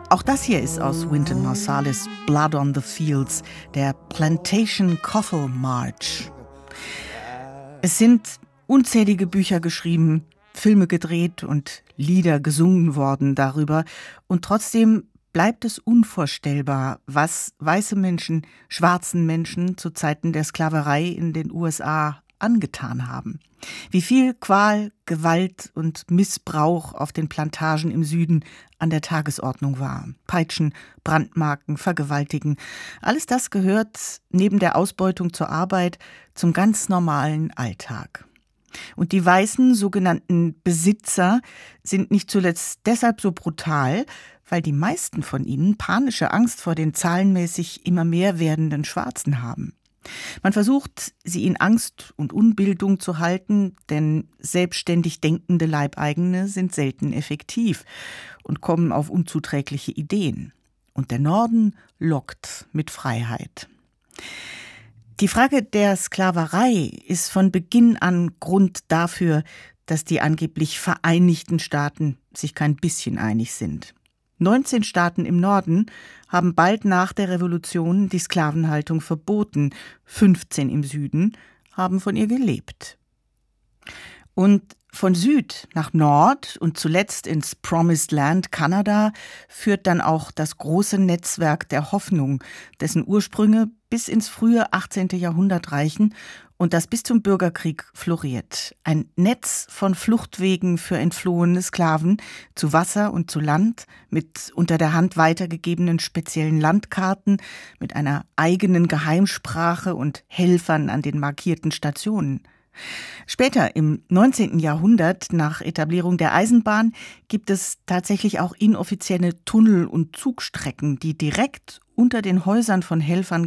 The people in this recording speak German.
Auch das hier ist aus Wynton Marsalis Blood on the Fields, der Plantation Coffle March. Es sind unzählige Bücher geschrieben, Filme gedreht und Lieder gesungen worden darüber. Und trotzdem bleibt es unvorstellbar, was weiße Menschen, schwarzen Menschen zu Zeiten der Sklaverei in den USA angetan haben. Wie viel Qual, Gewalt und Missbrauch auf den Plantagen im Süden an der Tagesordnung war. Peitschen, Brandmarken, Vergewaltigen. Alles das gehört neben der Ausbeutung zur Arbeit zum ganz normalen Alltag. Und die weißen sogenannten Besitzer sind nicht zuletzt deshalb so brutal, weil die meisten von ihnen panische Angst vor den zahlenmäßig immer mehr werdenden Schwarzen haben. Man versucht, sie in Angst und Unbildung zu halten, denn selbstständig denkende Leibeigene sind selten effektiv und kommen auf unzuträgliche Ideen. Und der Norden lockt mit Freiheit. Die Frage der Sklaverei ist von Beginn an Grund dafür, dass die angeblich Vereinigten Staaten sich kein bisschen einig sind. 19 Staaten im Norden haben bald nach der Revolution die Sklavenhaltung verboten. 15 im Süden haben von ihr gelebt. Und von Süd nach Nord und zuletzt ins Promised Land Kanada führt dann auch das große Netzwerk der Hoffnung, dessen Ursprünge bis ins frühe 18. Jahrhundert reichen und das bis zum Bürgerkrieg floriert. Ein Netz von Fluchtwegen für entflohene Sklaven zu Wasser und zu Land, mit unter der Hand weitergegebenen speziellen Landkarten, mit einer eigenen Geheimsprache und Helfern an den markierten Stationen. Später, im 19. Jahrhundert, nach Etablierung der Eisenbahn, gibt es tatsächlich auch inoffizielle Tunnel- und Zugstrecken, die direkt unter den Häusern von Helfern